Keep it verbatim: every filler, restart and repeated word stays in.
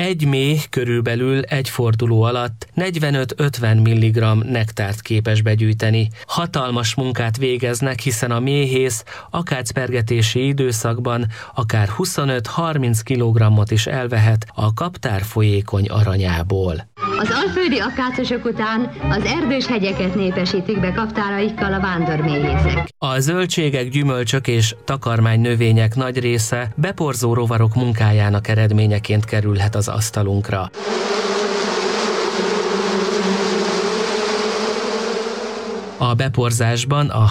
Egy méh körülbelül egy forduló alatt negyvenöt-ötven milligramm nektárt képes begyűjteni. Hatalmas munkát végeznek, hiszen a méhész akácpergetési időszakban akár huszonöt-harminc kilogrammot is elvehet a kaptár folyékony aranyából. Az alföldi akácosok után az erdős hegyeket népesítik be kaptáraikkal a vándorméhészek. A zöldségek, gyümölcsök és takarmány növények nagy része beporzó rovarok munkájának eredményeként kerülhet az asztalunkra. A beporzásban a